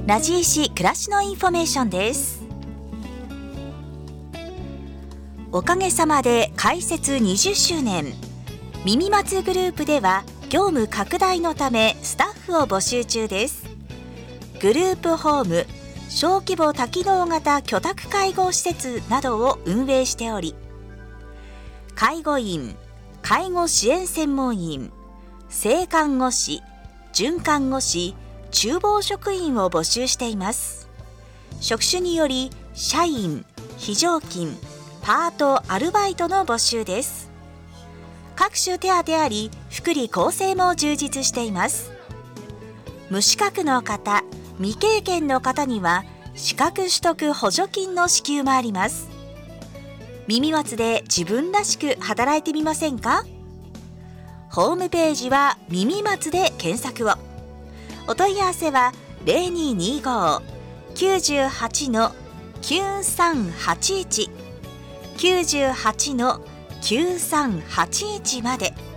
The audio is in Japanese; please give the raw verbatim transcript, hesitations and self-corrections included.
ラジイシ暮らしのインフォメーションです。おかげさまで開設にじゅっしゅうねん、耳松グループでは業務拡大のためスタッフを募集中です。グループホーム、小規模多機能型居宅介護施設などを運営しており、介護員、介護支援専門員、性看護師、准看護師、厨房職員を募集しています。職種により社員、非常勤、パート、アルバイトの募集です。各種手当あり、福利厚生も充実しています。無資格の方、未経験の方には資格取得補助金の支給もあります。耳松で自分らしく働いてみませんか？ホームページは耳松で検索を。お問い合わせは ゼロにーにーごー きゅうはち きゅうさんはちいち きゅうはち きゅうさんはちいちまで。